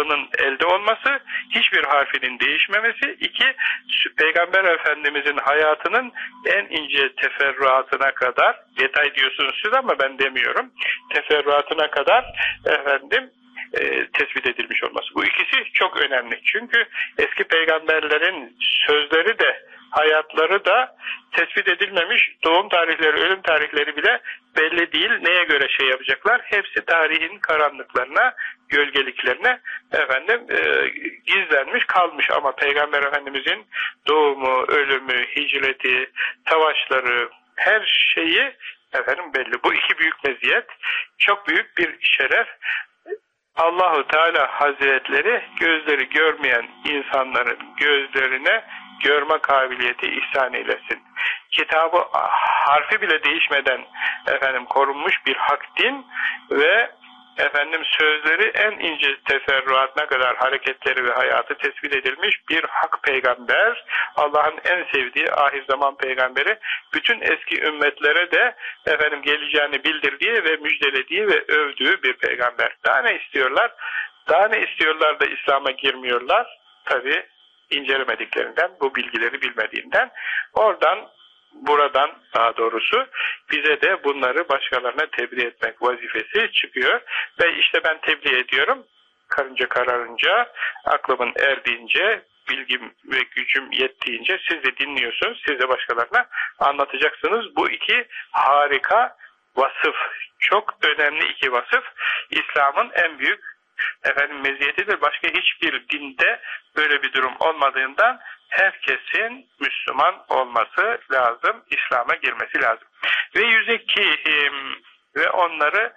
aklının elde olması, hiçbir harfinin değişmemesi. 2. Peygamber Efendimizin hayatının en ince teferruatına kadar, detay diyorsunuz siz ama ben demiyorum, teferruatına kadar tespit edilmiş olması. Bu ikisi çok önemli. Çünkü eski peygamberlerin sözleri de, hayatları da tespit edilmemiş, doğum tarihleri, ölüm tarihleri bile belli değil. Neye göre şey yapacaklar? Hepsi tarihin karanlıklarına, gölgeliklerine gizlenmiş kalmış. Ama Peygamber Efendimizin doğumu, ölümü, hicreti, savaşları, her şeyi belli. Bu iki büyük meziyet, çok büyük bir şeref. Allahu Teala Hazretleri gözleri görmeyen insanların gözlerine görme kabiliyeti ihsan eylesin. Kitabı harfi bile değişmeden korunmuş bir hak din ve sözleri en ince teferruatına kadar hareketleri ve hayatı tespit edilmiş bir hak peygamber, Allah'ın en sevdiği ahir zaman peygamberi, bütün eski ümmetlere de geleceğini bildirdiği ve müjdelediği ve övdüğü bir peygamber. Daha ne istiyorlar? Daha ne istiyorlar da İslam'a girmiyorlar? Tabi incelemediklerinden, bu bilgileri bilmediğinden. Buradan daha doğrusu bize de bunları başkalarına tebliğ etmek vazifesi çıkıyor. Ve işte ben tebliğ ediyorum. Karınca kararınca, aklımın erdiğince, bilgim ve gücüm yettiğince siz de dinliyorsunuz. Siz de başkalarına anlatacaksınız. Bu iki harika vasıf, çok önemli iki vasıf. İslam'ın en büyük meziyetidir. Başka hiçbir dinde böyle bir durum olmadığından herkesin Müslüman olması lazım, İslam'a girmesi lazım. Ve yüzekkihim, ve onları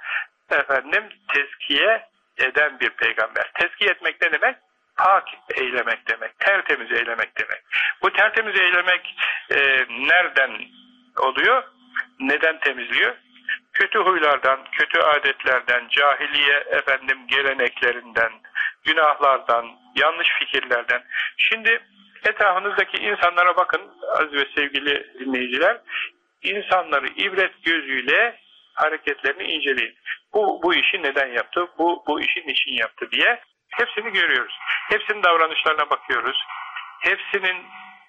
tezkiye eden bir peygamber. Tezkiye etmek ne demek? Pak eylemek demek, tertemiz eylemek demek. Bu tertemiz eylemek nereden oluyor? Neden temizliyor? Kötü huylardan, kötü adetlerden, cahiliye geleneklerinden, günahlardan, yanlış fikirlerden. Şimdi etrafınızdaki insanlara bakın aziz ve sevgili dinleyiciler, insanları ibret gözüyle hareketlerini inceleyin. Bu işi neden yaptı, bu işi niçin yaptı diye hepsini görüyoruz. Hepsinin davranışlarına bakıyoruz. Hepsinin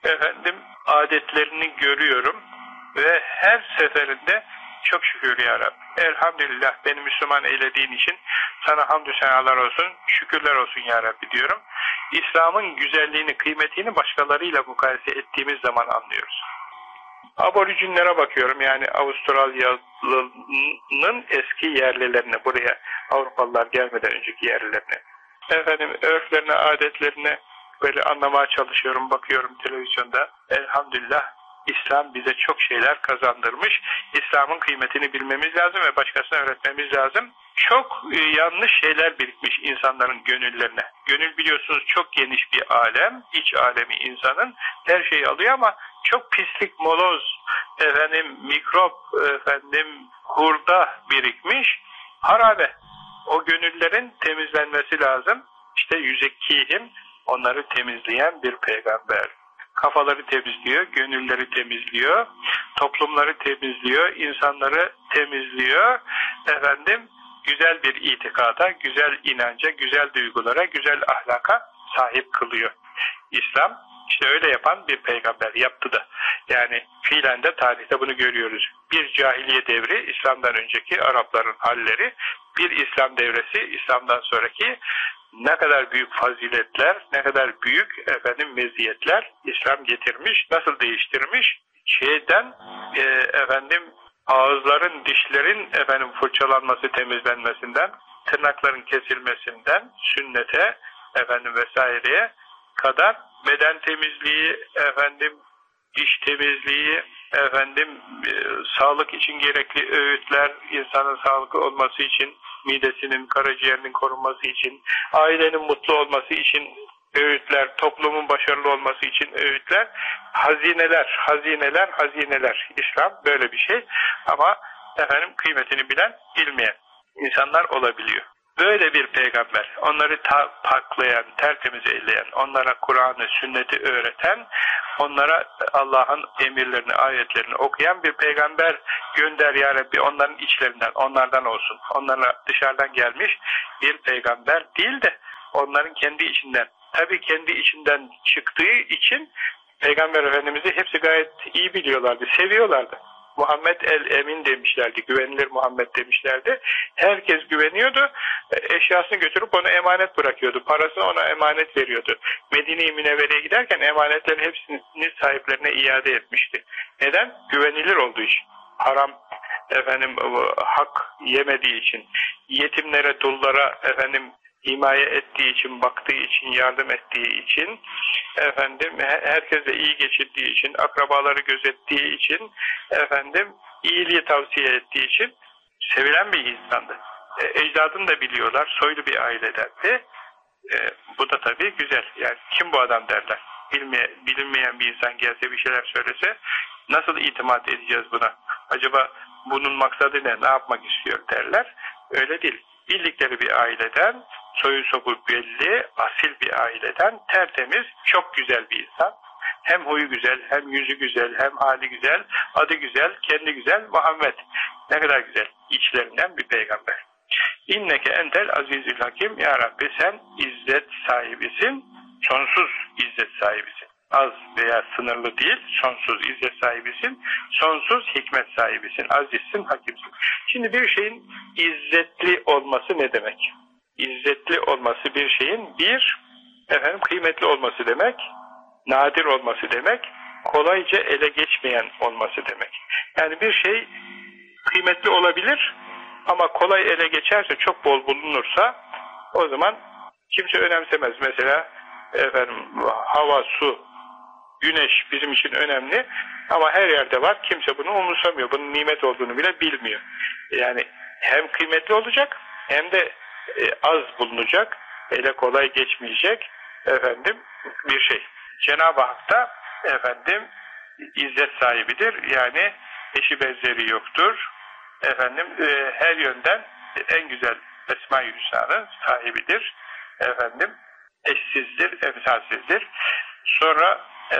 adetlerini görüyorum ve her seferinde çok şükür ya Rabbi. Elhamdülillah beni Müslüman eylediğin için sana hamdü senalar olsun, şükürler olsun ya Rabbi diyorum. İslam'ın güzelliğini, kıymetini başkalarıyla mukayese ettiğimiz zaman anlıyoruz. Aborijinlere bakıyorum, yani Avustralya'nın eski yerlilerine, buraya Avrupalılar gelmeden önceki yerlilerine. Örflerine, adetlerine böyle anlamaya çalışıyorum, bakıyorum televizyonda. Elhamdülillah İslam bize çok şeyler kazandırmış. İslam'ın kıymetini bilmemiz lazım ve başkasına öğretmemiz lazım. Çok yanlış şeyler birikmiş insanların gönüllerine. Gönül biliyorsunuz çok geniş bir alem, iç alemi insanın. Her şeyi alıyor ama çok pislik, moloz, mikrop, hurda birikmiş. Harabe. O gönüllerin temizlenmesi lazım. İşte yüzekkihim, onları temizleyen bir peygamber. Kafaları temizliyor, gönülleri temizliyor, toplumları temizliyor, insanları temizliyor. Güzel bir itikada, güzel inanca, güzel duygulara, güzel ahlaka sahip kılıyor. İslam işte öyle yapan bir peygamber yaptı da. Yani fiilen de tarihte bunu görüyoruz. Bir cahiliye devri, İslam'dan önceki Arapların halleri, bir İslam devresi, İslam'dan sonraki ne kadar büyük faziletler, ne kadar büyük meziyetler İslam getirmiş, nasıl değiştirmiş? Ağızların, dişlerin fırçalanması, temizlenmesinden, tırnakların kesilmesinden, sünnete vesaireye kadar beden temizliği, diş temizliği, sağlık için gerekli öğütler, insanın sağlıklı olması için, midesinin, karaciğerinin korunması için, ailenin mutlu olması için öğütler, toplumun başarılı olması için öğütler, hazineler. İslam böyle bir şey ama kıymetini bilen, bilmeyen insanlar olabiliyor. Böyle bir peygamber, onları paklayan, tertemiz eyleyen, onlara Kur'an'ı, sünneti öğreten, onlara Allah'ın emirlerini, ayetlerini okuyan bir peygamber gönder ya Rabbi, onların içlerinden, onlardan olsun. Onlara dışarıdan gelmiş bir peygamber değil de onların kendi içinden. Tabii kendi içinden çıktığı için Peygamber Efendimiz'i hepsi gayet iyi biliyorlardı, seviyorlardı. Muhammed el-Emin demişlerdi, güvenilir Muhammed demişlerdi. Herkes güveniyordu, eşyasını götürüp ona emanet bırakıyordu, parasını ona emanet veriyordu. Medine-i Münevvere'ye giderken emanetlerin hepsini sahiplerine iade etmişti. Neden? Güvenilir olduğu için. Haram, hak yemediği için, yetimlere, dullara himaye ettiği için, baktığı için, yardım ettiği için, herkesle iyi geçirdiği için, akrabaları gözettiği için, iyiliği tavsiye ettiği için sevilen bir insandı. Ecdadını da biliyorlar, soylu bir ailedendi. Bu da tabii güzel. Yani kim bu adam derler. Bilinmeyen bir insan gelse bir şeyler söylese nasıl itimat edeceğiz buna? Acaba bunun maksadı ne yapmak istiyor derler. Öyle değil. Bildikleri bir aileden, soyu sopu belli, asil bir aileden, tertemiz, çok güzel bir insan. Hem huyu güzel, hem yüzü güzel, hem hali güzel, adı güzel, kendi güzel, Muhammed. Ne kadar güzel, içlerinden bir peygamber. İnneke entel azizül hakim, ya Rabbi sen izzet sahibisin, sonsuz izzet sahibisin. Az veya sınırlı değil, sonsuz izzet sahibisin, sonsuz hikmet sahibisin, azizsin, hakimsin. Şimdi bir şeyin izzetli olması ne demek? İzzetli olması bir şeyin kıymetli olması demek, nadir olması demek, kolayca ele geçmeyen olması demek. Yani bir şey kıymetli olabilir ama kolay ele geçerse, çok bol bulunursa o zaman kimse önemsemez. Mesela hava, su, güneş bizim için önemli ama her yerde var. Kimse bunu umursamıyor. Bunun nimet olduğunu bile bilmiyor. Yani hem kıymetli olacak hem de az bulunacak. Ele kolay geçmeyecek bir şey. Cenab-ı Hak da izzet sahibidir. Yani eşi benzeri yoktur. Her yönden en güzel Esma-i Hüsna'nın sahibidir. Eşsizdir, emsalsizdir. Sonra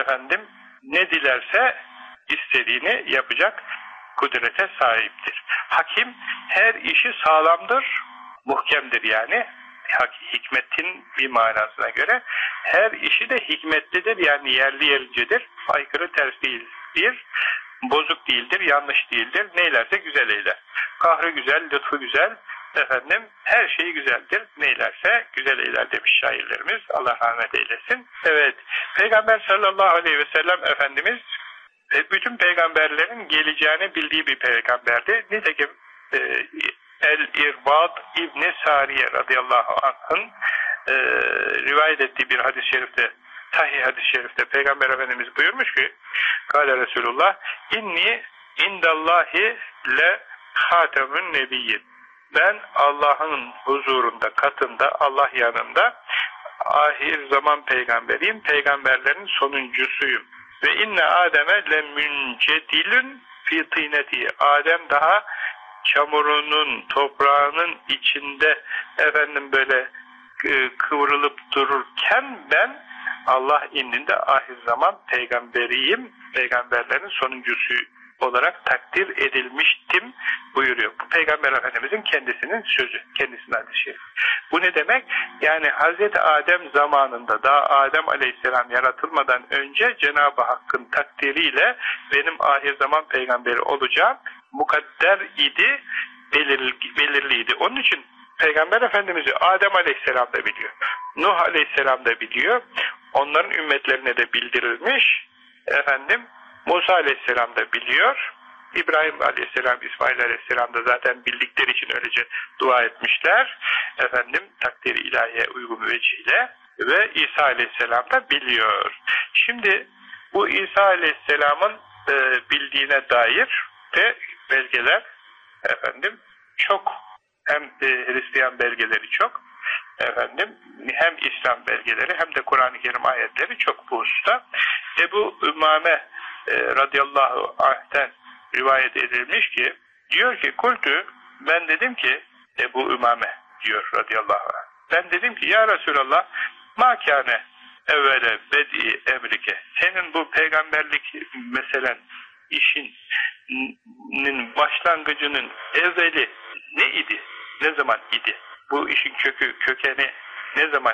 ne dilerse istediğini yapacak kudrete sahiptir. Hakim her işi sağlamdır, muhkemdir yani. Hikmetin bir manasına göre her işi de hikmetlidir, yani yerli yerincedir, aykırı ters değildir, bozuk değildir, yanlış değildir, neylerse güzel eyler. Kahrı güzel, lütfu güzel, her şeyi güzeldir, neylerse güzel eyler demiş şairlerimiz, Allah rahmet eylesin. Evet, Peygamber sallallahu aleyhi ve sellem Efendimiz bütün peygamberlerin geleceğini bildiği bir peygamberdi. Nitekim El-İrbad İbn-i Sariye radıyallahu anh'ın rivayet ettiği bir hadis-i şerifte, sahih hadis-i şerifte Peygamber Efendimiz buyurmuş ki, Kâle Resulullah, inni indallahi le hatemün nebiyyin. Ben Allah'ın huzurunda, katında, Allah yanında ahir zaman peygamberiyim, peygamberlerin sonuncusuyum. Ve inne Adem'e le müncedilün fi tîneti. Adem daha çamurunun, toprağının içinde böyle kıvrılıp dururken ben Allah indinde ahir zaman peygamberiyim, peygamberlerin sonuncusu olarak takdir edilmiştim buyuruyor. Bu Peygamber Efendimizin kendisinin sözü, kendisinin hadis-i şerif. Bu ne demek? Yani Hazreti Adem zamanında, daha Adem Aleyhisselam yaratılmadan önce Cenab-ı Hakk'ın takdiriyle benim ahir zaman peygamberi olacağım mukadder idi, belirliydi. Onun için Peygamber Efendimiz'i Adem Aleyhisselam da biliyor, Nuh Aleyhisselam da biliyor, onların ümmetlerine de bildirilmiş, Musa Aleyhisselam da biliyor, İbrahim Aleyhisselam, İsmail Aleyhisselam da zaten bildikleri için öylece dua etmişler, takdiri ilahiye uygun vecihle, ve İsa Aleyhisselam da biliyor. Şimdi bu İsa Aleyhisselam'ın bildiğine dair de belgeler çok, hem Hristiyan belgeleri çok, hem İslam belgeleri hem de Kur'an-ı Kerim ayetleri çok bu hususta. Ebu Ümame radıyallahu anh'ten rivayet edilmiş ki, diyor ki kultu, ben dedim ki, Ebu Ümame diyor radıyallahu anh, ben dedim ki ya Resulallah, ma kâne evvele bed'i emrike, senin bu peygamberlik meselen, işinin başlangıcının evveli ne idi? Ne zaman idi? Bu işin kökeni ne zaman